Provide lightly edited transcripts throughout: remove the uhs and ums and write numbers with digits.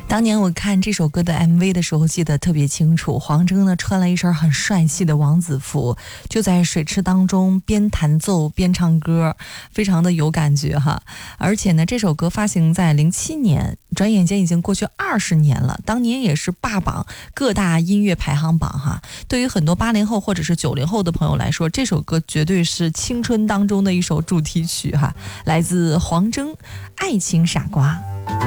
当年我看这首歌的 MV 的时候记得特别清楚，黄征呢穿了一身很帅气的王子服，就在水池当中边弹奏边唱歌，非常的有感觉哈。而且呢这首歌发行在07年，转眼间已经过去20年了，当年也是霸榜各大音乐排行榜哈。对于很多80后或者是90后的朋友来说，这首歌绝对是青春当中的一首主题曲哈，来自黄征《爱情傻瓜》。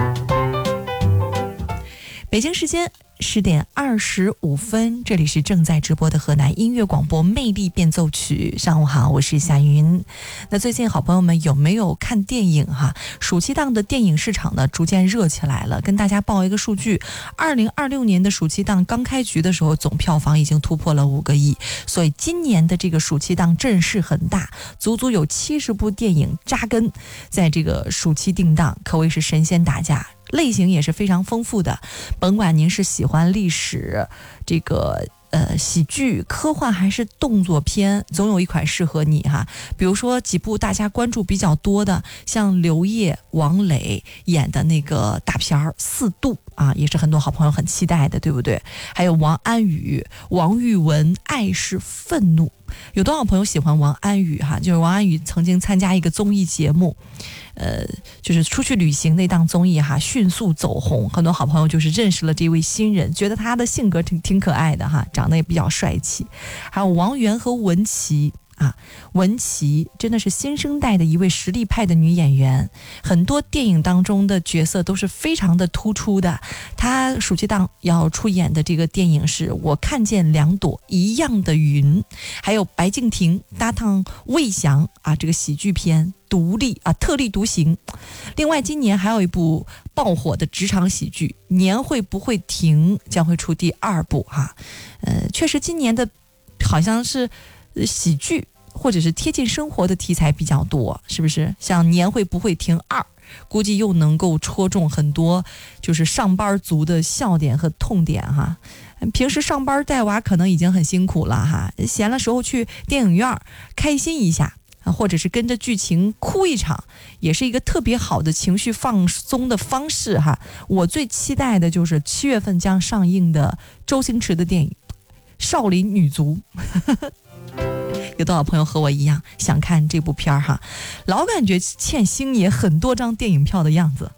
北京时间10点25分，这里是正在直播的河南音乐广播魅力变奏曲。上午好，我是夏云。那最近好朋友们有没有看电影哈？暑期档的电影市场呢逐渐热起来了。跟大家报一个数据，2026年的暑期档刚开局的时候，总票房已经突破了5个亿，所以今年的这个暑期档阵势很大，足足有70部电影扎根在这个暑期定档，可谓是神仙打架。类型也是非常丰富的，甭管您是喜欢历史、这个喜剧、科幻还是动作片，总有一款适合你哈。比如说几部大家关注比较多的，像刘烨、王磊演的那个大片《4度》啊，也是很多好朋友很期待的，对不对？还有王安宇、王玉雯，《爱是愤怒》。有多少朋友喜欢王安宇哈？就是王安宇曾经参加一个综艺节目，就是出去旅行那档综艺哈，迅速走红。很多好朋友就是认识了这位新人，觉得他的性格挺可爱的哈，长得也比较帅气。还有王源和文琪啊，文琪真的是新生代的一位实力派的女演员，很多电影当中的角色都是非常的突出的。她暑期档要出演的这个电影是我看见2朵一样的云，还有白敬亭搭档魏翔啊，这个喜剧片独立啊，特立独行。另外今年还有一部爆火的职场喜剧年会不会停，将会出第2部哈。确实今年的好像是喜剧或者是贴近生活的题材比较多，是不是？像年会不会停2，估计又能够戳中很多就是上班族的笑点和痛点哈。平时上班带娃可能已经很辛苦了哈，闲了时候去电影院开心一下，或者是跟着剧情哭一场，也是一个特别好的情绪放松的方式哈。我最期待的就是7月份将上映的周星驰的电影《少林女足》有多少朋友和我一样想看这部片哈？老感觉欠星爷很多张电影票的样子。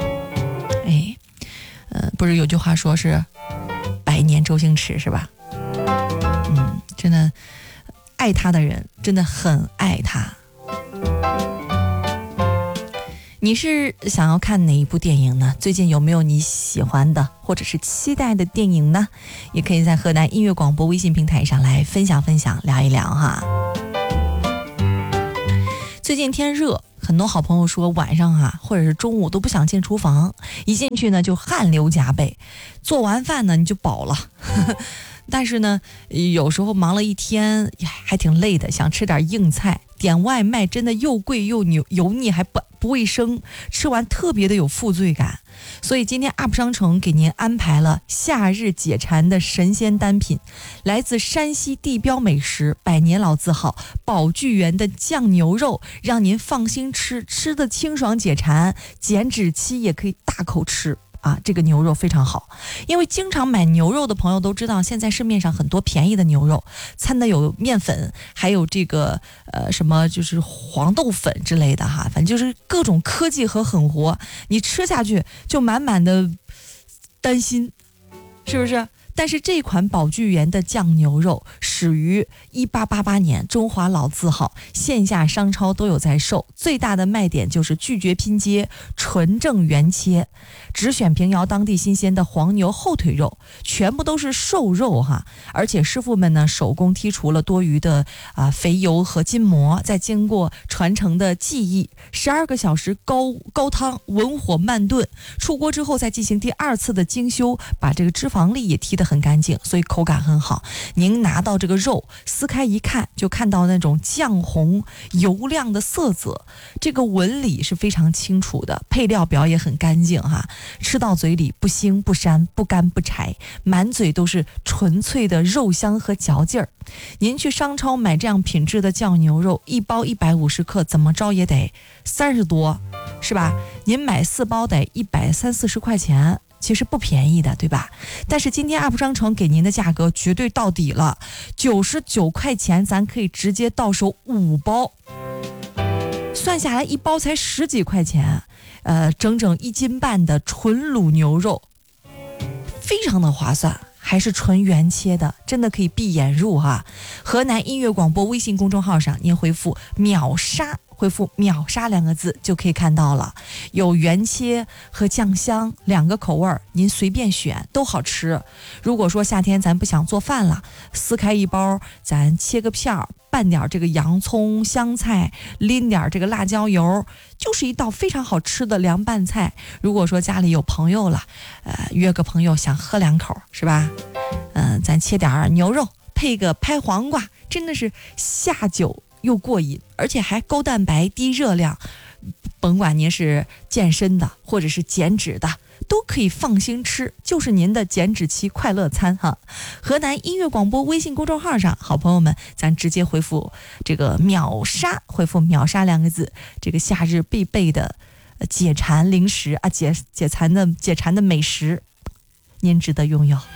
不是有句话说是100年周星驰是吧？真的爱他的人真的很爱他。你是想要看哪一部电影呢？最近有没有你喜欢的或者是期待的电影呢？也可以在河南音乐广播微信平台上来分享分享，聊一聊哈。最近天热，很多好朋友说晚上啊或者是中午都不想进厨房，一进去呢就汗流浃背，做完饭呢你就饱了但是呢有时候忙了一天还挺累的，想吃点硬菜，点外卖真的又贵又油腻还不卫生，吃完特别的有负罪感。所以今天 UP 商城给您安排了夏日解馋的神仙单品，来自山西地标美食100年老字号宝聚源的酱牛肉，让您放心吃的清爽解馋，减脂期也可以大口吃啊，这个牛肉非常好。因为经常买牛肉的朋友都知道，现在市面上很多便宜的牛肉掺的有面粉，还有这个什么就是黄豆粉之类的哈，反正就是各种科技和狠活，你吃下去就满满的担心，是不是？但是这款宝聚源的酱牛肉始于1888年，中华老字号，线下商超都有在售。最大的卖点就是拒绝拼接，纯正原切，只选平遥当地新鲜的黄牛后腿肉，全部都是瘦肉哈。而且师傅们呢手工剔除了多余的肥油和筋膜，再经过传承的技艺，12个小时高汤文火慢炖，出锅之后再进行第2次的精修，把这个脂肪粒也剔得很干净，所以口感很好。您拿到这个肉撕开一看，就看到那种酱红油亮的色泽，这个纹理是非常清楚的，配料表也很干净哈，吃到嘴里不腥不膻不干不柴，满嘴都是纯粹的肉香和嚼劲儿。您去商超买这样品质的酱牛肉，一包150克，怎么着也得30多，是吧？您买4包得130-140块钱。 其实不便宜的，对吧？但是今天 UP 商城给您的价格绝对到底了，99块钱咱可以直接到手5包，算下来一包才10几块钱，整整1斤半的纯卤牛肉，非常的划算。还是纯原切的，真的可以闭眼入哈。河南音乐广播微信公众号上，您回复秒杀，回复秒杀2个字就可以看到了，有原切和酱香2个口味，您随便选都好吃。如果说夏天咱不想做饭了，撕开一包，咱切个片儿，拌点这个洋葱香菜，淋点这个辣椒油，就是一道非常好吃的凉拌菜。如果说家里有朋友了，约个朋友想喝2口是吧？咱切点牛肉配个拍黄瓜，真的是下酒又过瘾，而且还高蛋白低热量，甭管您是健身的或者是减脂的，都可以放心吃，就是您的减脂期快乐餐哈。河南音乐广播微信公众号上，好朋友们，咱直接回复这个秒杀，回复秒杀2个字，这个夏日必备的解馋零食啊，解馋的美食，您值得拥有。